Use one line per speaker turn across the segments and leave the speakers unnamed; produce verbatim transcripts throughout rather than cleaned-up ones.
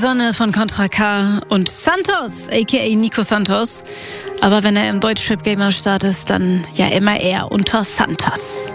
Sonne von Contra K und Santos, aka Nico Santos. Aber wenn er im Deutschrap-Game am Start ist, dann ja immer eher unter Santos.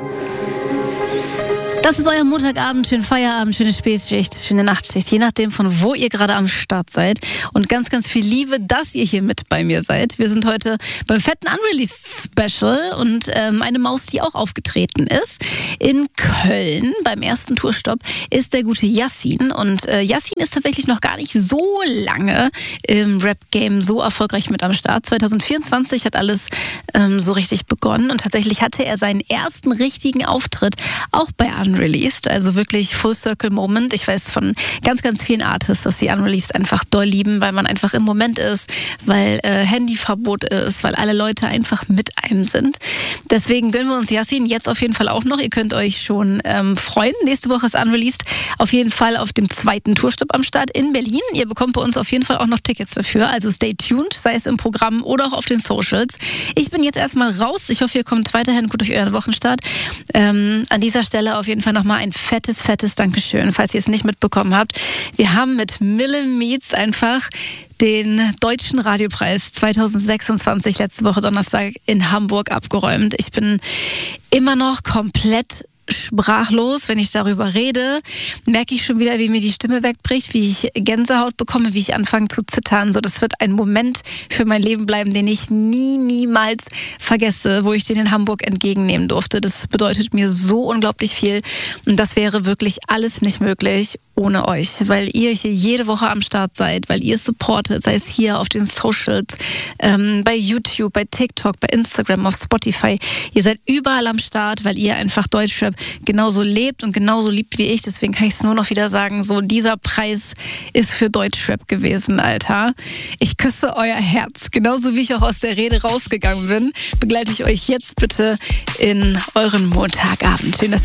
Das ist euer Montagabend, schönen Feierabend, schöne Spätschicht, schöne Nachtschicht, je nachdem, von wo ihr gerade am Start seid. Und ganz, ganz viel Liebe, dass ihr hier mit bei mir seid. Wir sind heute beim fetten Unreleased Special und ähm, eine Maus, die auch aufgetreten ist. In Köln beim ersten Tourstopp ist der gute Yassin. Und äh, Yassin ist tatsächlich noch gar nicht so lange im Rap-Game so erfolgreich mit am Start. zwanzig vierundzwanzig hat alles ähm, so richtig begonnen und tatsächlich hatte er seinen ersten richtigen Auftritt auch bei Unreleased. Unreleased, also wirklich Full Circle Moment. Ich weiß von ganz, ganz vielen Artists, dass sie Unreleased einfach doll lieben, weil man einfach im Moment ist, weil äh, Handyverbot ist, weil alle Leute einfach mit einem sind. Deswegen gönnen wir uns Yassin jetzt auf jeden Fall auch noch. Ihr könnt euch schon ähm, freuen. Nächste Woche ist Unreleased auf jeden Fall auf dem zweiten Tourstopp am Start in Berlin. Ihr bekommt bei uns auf jeden Fall auch noch Tickets dafür, also stay tuned, sei es im Programm oder auch auf den Socials. Ich bin jetzt erstmal raus. Ich hoffe, ihr kommt weiterhin gut durch euren Wochenstart. Ähm, an dieser Stelle auf jeden Fall nochmal ein fettes, fettes Dankeschön, falls ihr es nicht mitbekommen habt. Wir haben mit Mille Meets einfach den Deutschen Radiopreis zwanzig sechsundzwanzig letzte Woche Donnerstag in Hamburg abgeräumt. Ich bin immer noch komplett sprachlos, wenn ich darüber rede, merke ich schon wieder, wie mir die Stimme wegbricht, wie ich Gänsehaut bekomme, wie ich anfange zu zittern. So, das wird ein Moment für mein Leben bleiben, den ich nie, niemals vergesse, wo ich den in Hamburg entgegennehmen durfte. Das bedeutet mir so unglaublich viel und das wäre wirklich alles nicht möglich ohne euch, weil ihr hier jede Woche am Start seid, weil ihr es supportet, sei es hier auf den Socials, ähm, bei YouTube, bei TikTok, bei Instagram, auf Spotify. Ihr seid überall am Start, weil ihr einfach Deutschrap genauso lebt und genauso liebt wie ich. Deswegen kann ich es nur noch wieder sagen, so dieser Preis ist für Deutschrap gewesen, Alter. Ich küsse euer Herz. Genauso wie ich auch aus der Rede rausgegangen bin, begleite ich euch jetzt bitte in euren Montagabend. Schön, dass